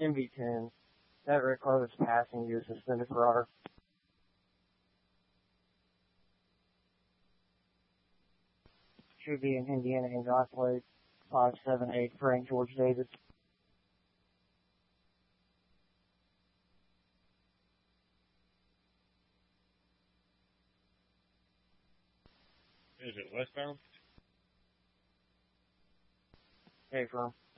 MV10. That red car that's passing you is suspended for our. Should be in Indiana and God plate 578 Frank George Davis. Is it westbound? Hey, firm.